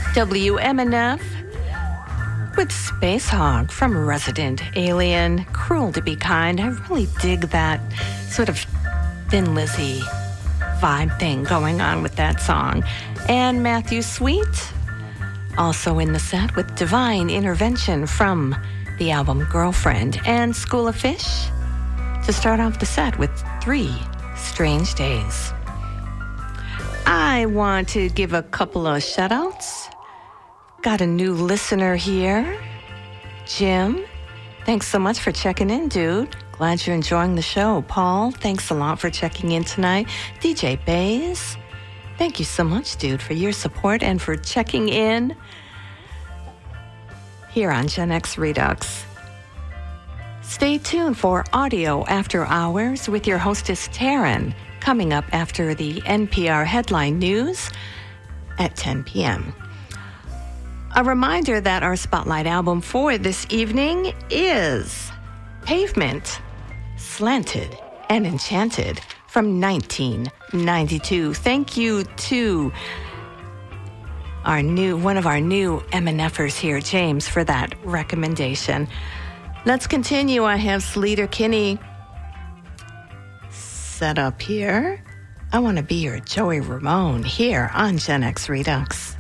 WMNF with Space Hog from Resident Alien. Cruel to Be Kind. I really dig that sort of Thin Lizzy vibe thing going on with that song. And Matthew Sweet, also in the set with Divine Intervention from the album Girlfriend. And School of Fish to start off the set with 3 Strange Days. I want to give a couple of shout-outs. Got a new listener here, Jim. Thanks so much for checking in, dude. Glad you're enjoying the show. Paul, thanks a lot for checking in tonight. DJ Bays, thank you so much, dude, for your support and for checking in here on Gen X Redux. Stay tuned for Audio After Hours with your hostess, Taryn, coming up after the NPR headline news at 10 p.m. A reminder that our spotlight album for this evening is Pavement, Slanted and Enchanted from 1992. Thank you to one of our new MNFers here, James, for that recommendation. Let's continue. I have Sleater Kinney set up here. I Want to Be Your Joey Ramone here on Gen X Redux.